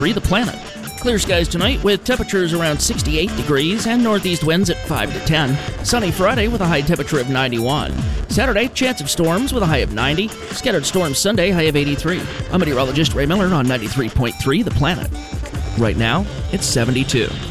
The Planet. Clear skies tonight with temperatures around 68 degrees and northeast winds at 5 to 10. Sunny Friday with a high temperature of 91. Saturday, chance of storms with a high of 90. Scattered storms Sunday, high of 83. I'm meteorologist Ray Miller on 93.3 The Planet. Right now, it's 72.